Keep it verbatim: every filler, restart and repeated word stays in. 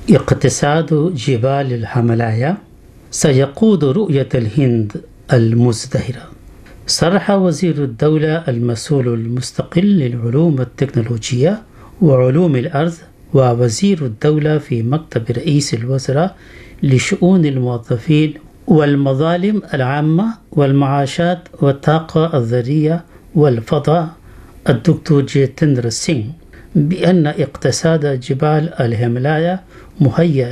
اقتصاد جبال الهيمالايا سيقود رؤية الهند المزدهرة. صرح وزير الدولة المسؤول المستقل للعلوم التكنولوجية وعلوم الأرض ووزير الدولة في مكتب رئيس الوزراء لشؤون الموظفين والمظالم العامة والمعاشات والطاقة الذرية والفضاء الدكتور جيتندر سينغ بأن اقتصاد جبال الهيمالايا مهيأ